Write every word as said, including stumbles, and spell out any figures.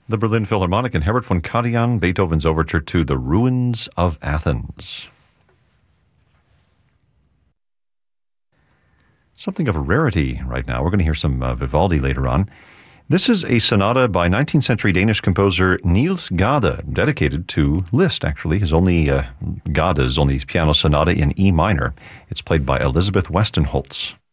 The Berlin Philharmonic and Herbert von Karajan, Beethoven's overture to The Ruins of Athens. Something of a rarity right now. We're going to hear some uh, Vivaldi later on. This is a sonata by nineteenth century Danish composer Niels Gade, dedicated to Liszt, actually. His only, uh, Gade's only piano sonata in E minor. It's played by Elizabeth Westenholz.